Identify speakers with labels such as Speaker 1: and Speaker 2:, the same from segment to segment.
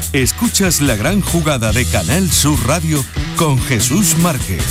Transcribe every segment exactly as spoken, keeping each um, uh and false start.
Speaker 1: Escuchas La Gran Jugada de Canal Sur Radio con Jesús Márquez.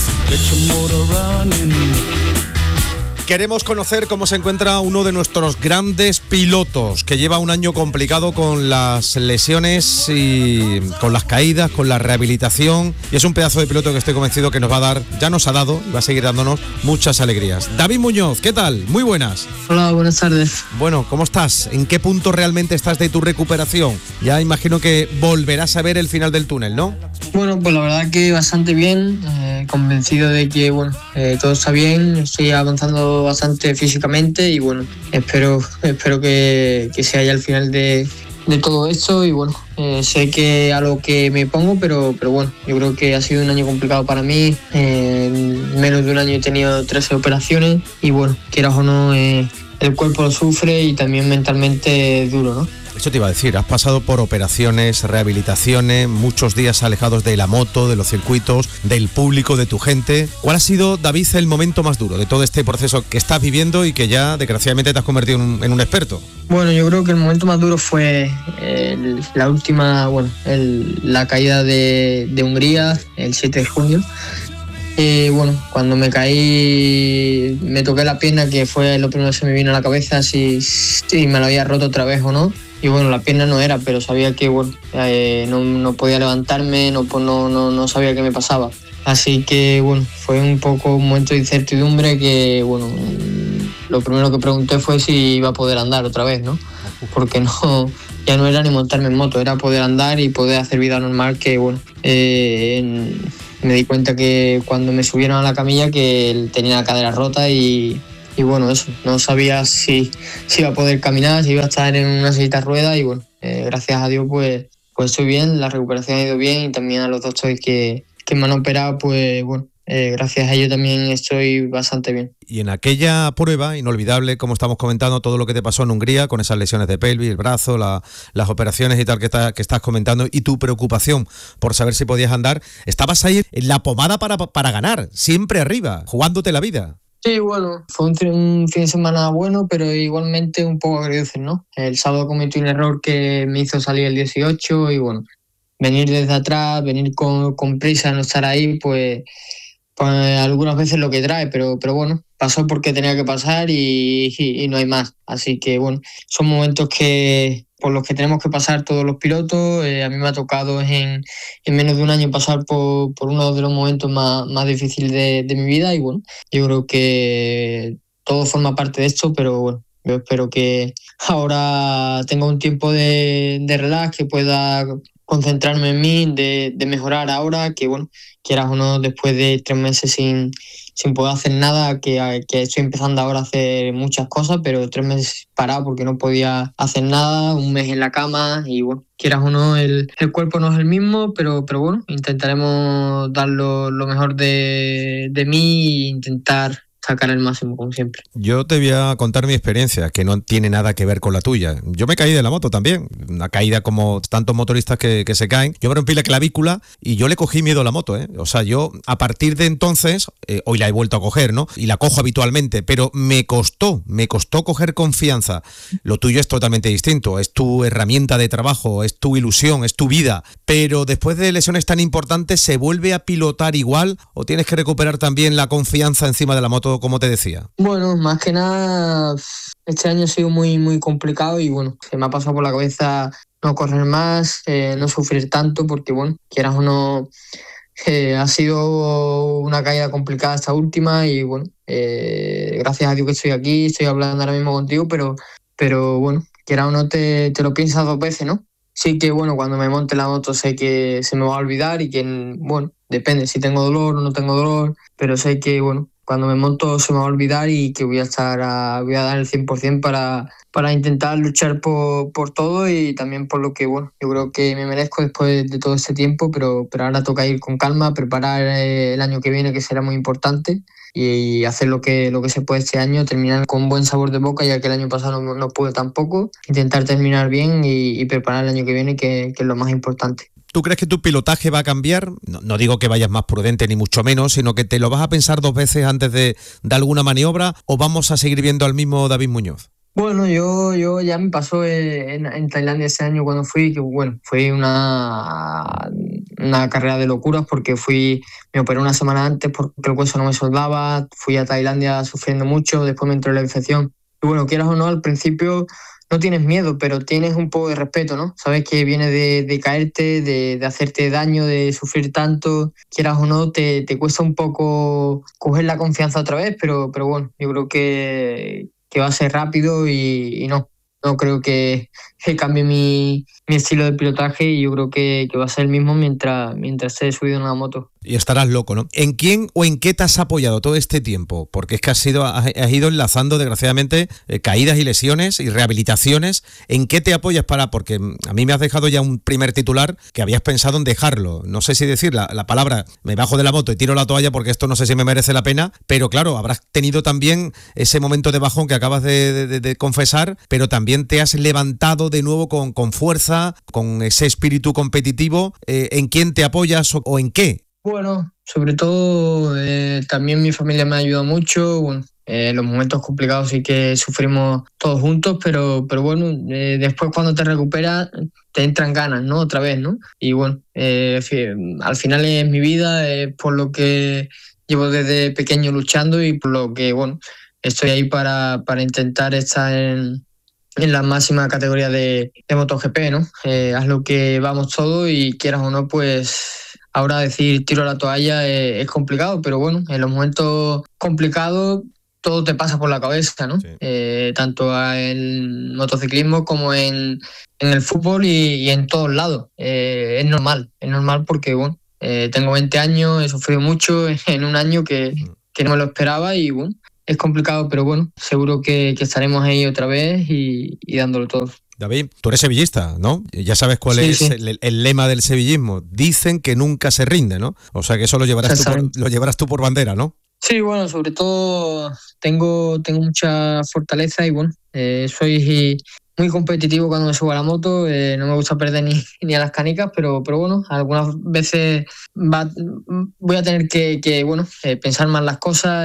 Speaker 2: Queremos conocer cómo se encuentra uno de nuestros grandes pilotos, que lleva un año complicado con las lesiones y con las caídas, con la rehabilitación, y es un pedazo de piloto que estoy convencido que nos va a dar, ya nos ha dado y va a seguir dándonos muchas alegrías. David Muñoz, ¿qué tal? Muy buenas.
Speaker 3: Hola, buenas tardes.
Speaker 2: Bueno, ¿cómo estás? ¿En qué punto realmente estás de tu recuperación? Ya imagino que volverás a ver el final del túnel, ¿no?
Speaker 3: Bueno, pues la verdad que bastante bien, eh, convencido de que bueno, eh, todo está bien, estoy avanzando bastante físicamente y bueno, espero espero que, que sea ya el final de, de todo esto y bueno, eh, sé que a lo que me pongo, pero, pero bueno, yo creo que ha sido un año complicado para mí, eh, en menos de un año he tenido trece operaciones y bueno, quieras o no, eh, el cuerpo lo sufre y también mentalmente es duro, ¿no?
Speaker 2: Eso te iba a decir, has pasado por operaciones, rehabilitaciones, muchos días alejados de la moto, de los circuitos, del público, de tu gente. ¿Cuál ha sido, David, el momento más duro de todo este proceso que estás viviendo y que ya, desgraciadamente, te has convertido en un, en un experto?
Speaker 3: Bueno, yo creo que el momento más duro fue el, la última, bueno, el, la caída de, de Hungría, el siete de junio. Eh, bueno, cuando me caí, me toqué la pierna, que fue lo primero que se me vino a la cabeza, si, si me lo había roto otra vez o no. Y bueno, la pierna no era, pero sabía que bueno, eh, no, no podía levantarme, no, no, no, no sabía qué me pasaba. Así que bueno, fue un poco un momento de incertidumbre que bueno, lo primero que pregunté fue si iba a poder andar otra vez, ¿no? Porque no, ya no era ni montarme en moto, era poder andar y poder hacer vida normal, que bueno, eh, en, me di cuenta que cuando me subieron a la camilla que tenía la cadera rota y... Y bueno, eso, no sabía si, si iba a poder caminar, si iba a estar en una sillita de ruedas y bueno, eh, gracias a Dios pues, pues estoy bien, la recuperación ha ido bien y también a los doctores que, que me han operado, pues bueno, eh, gracias a ellos también estoy bastante bien.
Speaker 2: Y en aquella prueba, inolvidable, como estamos comentando, todo lo que te pasó en Hungría, con esas lesiones de pelvis, el brazo, la, las operaciones y tal que, está, que estás comentando, y tu preocupación por saber si podías andar, estabas ahí en la pomada para, para ganar, siempre arriba, jugándote la vida.
Speaker 3: Sí, bueno, fue un, un fin de semana bueno, pero igualmente un poco agridulce, ¿no? El sábado cometí un error que me hizo salir el dieciocho y bueno, venir desde atrás, venir con, con prisa, no estar ahí, pues, pues algunas veces lo que trae, pero, pero bueno, pasó porque tenía que pasar y, y, y no hay más. Así que bueno, son momentos que por los que tenemos que pasar todos los pilotos. Eh, a mí me ha tocado en, en menos de un año pasar por, por uno de los momentos más, más difíciles de, de mi vida y bueno, yo creo que todo forma parte de esto, pero bueno, yo espero que ahora tenga un tiempo de, de relax, que pueda concentrarme en mí, de, de mejorar ahora, que bueno, quieras o no, después de tres meses sin, sin poder hacer nada, que, que estoy empezando ahora a hacer muchas cosas, pero tres meses parado porque no podía hacer nada, un mes en la cama y bueno, quieras o no, el, el cuerpo no es el mismo, pero, pero bueno, intentaremos dar lo, lo mejor de, de mí e intentar sacar el máximo, como siempre.
Speaker 2: Yo te voy a contar mi experiencia, que no tiene nada que ver con la tuya. Yo me caí de la moto también, una caída como tantos motoristas que, que se caen. Yo me rompí la clavícula y yo le cogí miedo a la moto, ¿eh? O sea, yo a partir de entonces, eh, hoy la he vuelto a coger, ¿no? Y la cojo habitualmente, pero me costó, me costó coger confianza. Lo tuyo es totalmente distinto, es tu herramienta de trabajo, es tu ilusión, es tu vida. Pero después de lesiones tan importantes, ¿se vuelve a pilotar igual o tienes que recuperar también la confianza encima de la moto, como te decía?
Speaker 3: Bueno, más que nada, este año ha sido muy, muy complicado y bueno, se me ha pasado por la cabeza no correr más, eh, no sufrir tanto, porque bueno, quieras o no, eh, ha sido una caída complicada esta última y bueno, eh, gracias a Dios que estoy aquí, estoy hablando ahora mismo contigo, pero, pero bueno, quieras o no te, te lo piensas dos veces, ¿no? Sí que bueno, cuando me monte la moto sé que se me va a olvidar y que bueno, depende si tengo dolor o no tengo dolor, pero sé que bueno, cuando me monto se me va a olvidar y que voy a estar a, voy a dar el cien por ciento para, para intentar luchar por, por todo y también por lo que bueno, yo creo que me merezco después de todo este tiempo, pero, pero ahora toca ir con calma, preparar el año que viene, que será muy importante, y hacer lo que, lo que se puede este año, terminar con buen sabor de boca, ya que el año pasado no, no pude tampoco, intentar terminar bien y, y preparar el año que viene, que, que es lo más importante.
Speaker 2: ¿Tú crees que tu pilotaje va a cambiar? No, no digo que vayas más prudente ni mucho menos, sino que te lo vas a pensar dos veces antes de, de alguna maniobra, ¿o vamos a seguir viendo al mismo David Muñoz?
Speaker 3: Bueno, yo, yo ya me pasó en, en Tailandia ese año cuando fui, que bueno, fue una, una carrera de locuras porque fui, me operé una semana antes porque el hueso no me soldaba, fui a Tailandia sufriendo mucho, después me entró la infección. Y bueno, quieras o no, al principio no tienes miedo, pero tienes un poco de respeto, ¿no? Sabes que viene de, de caerte, de, de hacerte daño, de sufrir tanto, quieras o no, te, te cuesta un poco coger la confianza otra vez, pero, pero bueno, yo creo que, que va a ser rápido y, y no, no creo que, que cambie mi, mi estilo de pilotaje y yo creo que, que va a ser el mismo mientras, mientras esté subido en una moto.
Speaker 2: Y estarás loco, ¿no? ¿En quién o en qué te has apoyado todo este tiempo? Porque es que has ido, has, has ido enlazando, desgraciadamente, eh, caídas y lesiones y rehabilitaciones. ¿En qué te apoyas para...? Porque a mí me has dejado ya un primer titular que habías pensado en dejarlo. No sé si decir la, la palabra, me bajo de la moto y tiro la toalla porque esto no sé si me merece la pena, pero claro, habrás tenido también ese momento de bajón que acabas de, de, de confesar, pero también te has levantado de nuevo con, con fuerza, con ese espíritu competitivo. Eh, ¿En quién te apoyas o, o en qué?
Speaker 3: Bueno, sobre todo eh, también mi familia me ha ayudado mucho. Bueno, eh, los momentos complicados sí que sufrimos todos juntos, pero, pero bueno, eh, después cuando te recuperas te entran ganas, ¿no? Otra vez, ¿no? Y bueno, eh, al final es mi vida, es por lo que llevo desde pequeño luchando y por lo que, bueno, estoy ahí para, para intentar estar en, en la máxima categoría de, de MotoGP, ¿no? Eh, haz lo que vamos todos y quieras o no, pues... Ahora decir tiro la toalla es, es complicado, pero bueno, en los momentos complicados todo te pasa por la cabeza, ¿no? Sí. Eh, tanto en motociclismo como en, en el fútbol y, y en todos lados. Eh, es normal, es normal porque, bueno, eh, tengo veinte años, he sufrido mucho en un año que, que no me lo esperaba y, bueno, es complicado, pero bueno, seguro que, que estaremos ahí otra vez y, y dándolo todo.
Speaker 2: David, tú eres sevillista, ¿no? Ya sabes cuál sí, es sí. El, el lema del sevillismo. Dicen que nunca se rinde, ¿no? O sea que eso lo llevarás, tú por, lo llevarás tú por bandera, ¿no?
Speaker 3: Sí, bueno, sobre todo tengo, tengo mucha fortaleza y bueno, eh, soy muy competitivo cuando me subo a la moto, eh, no me gusta perder ni, ni a las canicas, pero, pero bueno, algunas veces va, voy a tener que, que bueno, eh, pensar más las cosas,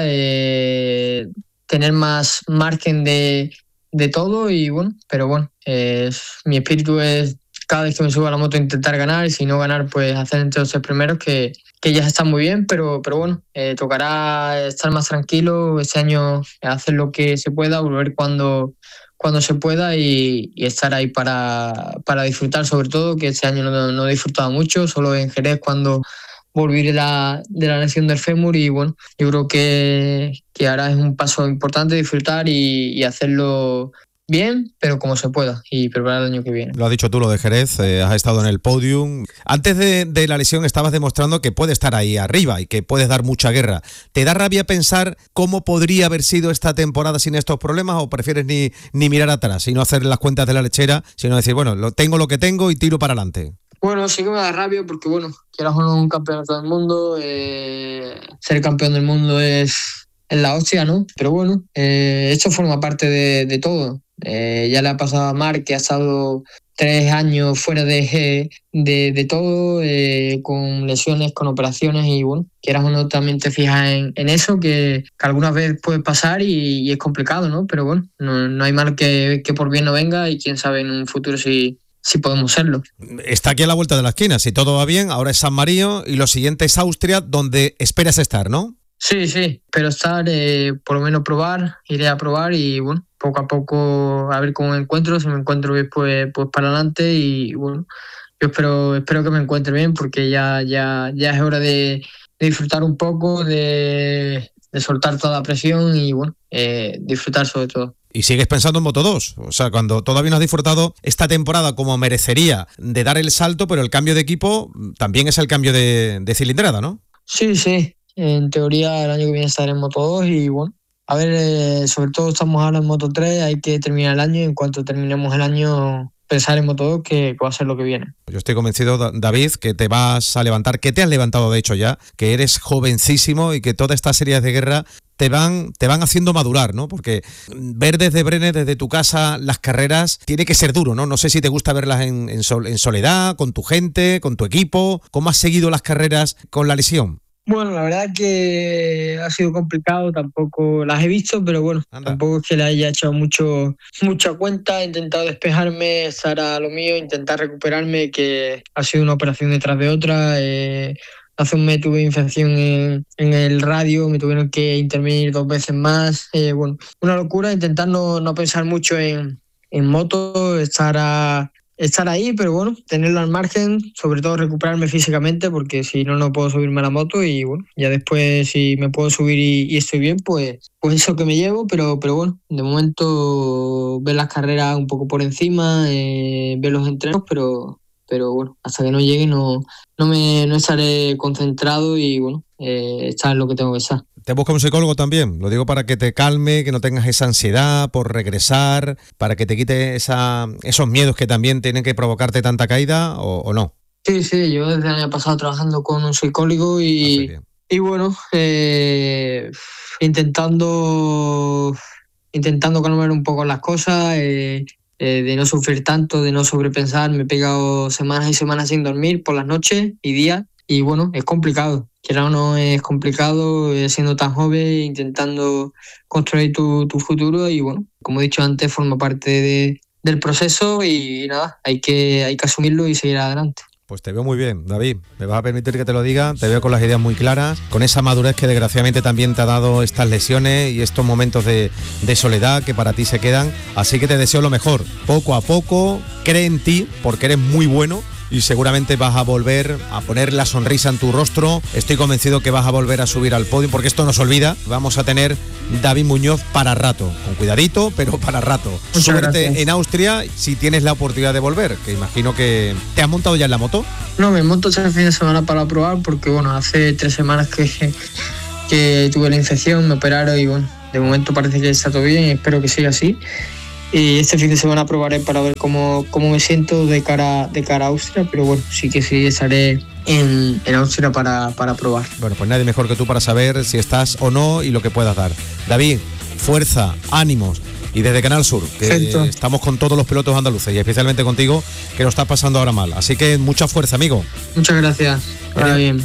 Speaker 3: eh, tener más margen de... de todo y bueno, pero bueno, eh, mi espíritu es cada vez que me subo a la moto intentar ganar y si no ganar pues hacer entre los tres primeros que, que ya está muy bien, pero, pero bueno, eh, tocará estar más tranquilo este año, hacer lo que se pueda, volver cuando, cuando se pueda y, y estar ahí para, para disfrutar sobre todo, que este año no, no he disfrutado mucho, solo en Jerez cuando volví de la, de la lesión del fémur y bueno, yo creo que, que ahora es un paso importante disfrutar y, y hacerlo bien, pero como se pueda y preparar el año que viene.
Speaker 2: Lo has dicho tú, lo de Jerez, eh, has estado en el podium. Antes de, de la lesión estabas demostrando que puedes estar ahí arriba y que puedes dar mucha guerra. ¿Te da rabia pensar cómo podría haber sido esta temporada sin estos problemas o prefieres ni, ni mirar atrás y no hacer las cuentas de la lechera, sino decir, bueno, lo, tengo lo que tengo y tiro para adelante?
Speaker 3: Bueno, sí que me da rabia porque, bueno, quieras o no un campeonato del mundo, eh, ser campeón del mundo es, es la hostia, ¿no? Pero bueno, eh, esto forma parte de, de todo. Eh, ya le ha pasado a Marc, que ha estado tres años fuera de, de, de todo, eh, con lesiones, con operaciones y, bueno, quieras o no también te fijas en, en eso, que, que algunas veces puede pasar y, y es complicado, ¿no? Pero bueno, no, no hay mal que, que por bien no venga y quién sabe en un futuro si... si podemos serlo.
Speaker 2: Está aquí a la vuelta de la esquina, si todo va bien, ahora es San Marino y lo siguiente es Austria, donde esperas estar, ¿no?
Speaker 3: Sí, sí, espero estar, eh, por lo menos probar, iré a probar y bueno, poco a poco a ver cómo me encuentro, si me encuentro bien pues, pues para adelante y bueno, yo espero, espero que me encuentre bien porque ya, ya, ya es hora de, de disfrutar un poco, de, de soltar toda la presión y bueno, eh, disfrutar sobre todo.
Speaker 2: Y sigues pensando en Moto dos, o sea, cuando todavía no has disfrutado esta temporada como merecería de dar el salto, pero el cambio de equipo también es el cambio de, de cilindrada, ¿no?
Speaker 3: Sí, sí, en teoría el año que viene estaré en Moto dos y bueno, a ver, eh, sobre todo estamos ahora en Moto tres, hay que terminar el año y en cuanto terminemos el año pensar en Moto dos que, que va a ser lo que viene.
Speaker 2: Yo estoy convencido, David, que te vas a levantar, que te has levantado de hecho ya, que eres jovencísimo y que toda esta serie de guerra te van, te van haciendo madurar, ¿no? Porque ver desde Brenes, desde tu casa, las carreras, tiene que ser duro, ¿no? No sé si te gusta verlas en, en, sol, en soledad, con tu gente, con tu equipo. ¿Cómo has seguido las carreras con la lesión?
Speaker 3: Bueno, la verdad que ha sido complicado, tampoco las he visto, pero bueno,
Speaker 2: Anda.
Speaker 3: tampoco es que le haya echado mucho, mucha cuenta. He intentado despejarme, estar a lo mío, intentar recuperarme, que ha sido una operación detrás de otra. Eh, hace un mes tuve infección en, en el radio, me tuvieron que intervenir dos veces más. Eh, bueno, una locura, intentar no, no pensar mucho en, en moto, estar a... estar ahí, pero bueno, tenerlo al margen, sobre todo recuperarme físicamente, porque si no, no puedo subirme a la moto y bueno, ya después si me puedo subir y, y estoy bien, pues, pues eso que me llevo, pero, pero bueno, de momento ver las carreras un poco por encima, eh, ver los entrenos, pero, pero bueno, hasta que no llegue no, no, me, no estaré concentrado y bueno, eh, estar en lo que tengo que estar.
Speaker 2: ¿Te busca un psicólogo también? Lo digo para que te calme, que no tengas esa ansiedad por regresar, para que te quite esa, esos miedos que también tienen que provocarte tanta caída, ¿o, o no?
Speaker 3: Sí, sí, yo desde el año pasado trabajando con un psicólogo y, y bueno, eh, intentando, intentando calmar un poco las cosas, eh, eh, de no sufrir tanto, de no sobrepensar. Me he pegado semanas y semanas sin dormir por las noches y días y bueno, es complicado. Quiera o no, es complicado, eh, siendo tan joven, intentando construir tu, tu futuro y bueno, como he dicho antes, forma parte de, del proceso y, y nada, hay que, hay que asumirlo y seguir adelante.
Speaker 2: Pues te veo muy bien, David. Me vas a permitir que te lo diga. Te veo con las ideas muy claras, con esa madurez que desgraciadamente también te ha dado estas lesiones y estos momentos de, de soledad que para ti se quedan. Así que te deseo lo mejor. Poco a poco, cree en ti, porque eres muy bueno. Y seguramente vas a volver a poner la sonrisa en tu rostro. Estoy convencido que vas a volver a subir al podio, porque esto no se olvida. Vamos a tener David Muñoz para rato, con cuidadito, pero para rato.
Speaker 3: Muchas
Speaker 2: Suerte
Speaker 3: gracias.
Speaker 2: en Austria si tienes la oportunidad de volver, que imagino que... ¿Te has montado ya en la moto?
Speaker 3: No, me monto este fin de semana para probar porque bueno, hace tres semanas que, que tuve la infección, me operaron y bueno, de momento parece que está todo bien y espero que siga así. Y este fin de semana probaré para ver cómo, cómo me siento de cara, de cara a Austria, pero bueno, sí que sí estaré en, en Austria para, para probar.
Speaker 2: Bueno, pues nadie mejor que tú para saber si estás o no y lo que puedas dar. David, fuerza, ánimos. Y desde Canal Sur, que
Speaker 3: Perfecto.
Speaker 2: Estamos con todos los pilotos andaluces y especialmente contigo, que lo estás pasando ahora mal. Así que mucha fuerza, amigo.
Speaker 3: Muchas gracias. Ahora bien.